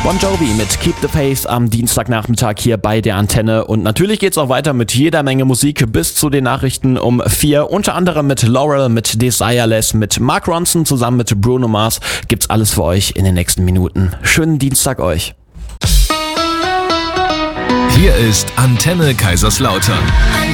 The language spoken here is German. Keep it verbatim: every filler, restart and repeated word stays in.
Bon Jovi mit Keep the Faith am Dienstagnachmittag hier bei der Antenne. Und natürlich geht's auch weiter mit jeder Menge Musik bis zu den Nachrichten um vier. Unter anderem mit Laurel, mit Desireless, mit Mark Ronson zusammen mit Bruno Mars. Gibt's alles für euch in den nächsten Minuten. Schönen Dienstag euch. Hier ist Antenne Kaiserslautern.